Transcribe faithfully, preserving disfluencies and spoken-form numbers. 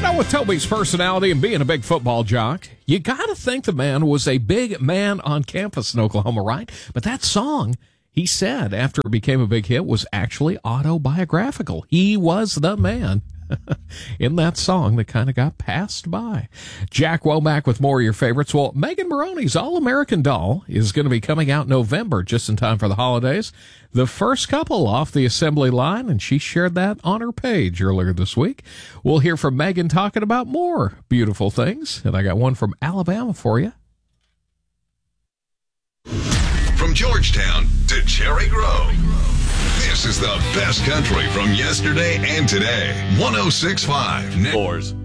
know, with Toby's personality and being a big football jock, you got to think the man was a big man on campus in Oklahoma, right? But that song, he said, after it became a big hit, was actually autobiographical. He was the man in that song that kind of got passed by. Jack Womack with more of your favorites. Well, Megan Moroney's All-American Doll is going to be coming out in November, just in time for the holidays. The first couple off the assembly line, and she shared that on her page earlier this week. We'll hear from Megan talking about more beautiful things, and I got one from Alabama for you. From Georgetown to Cherry Grove, this is the best country from yesterday and today. one oh six point five. Fours.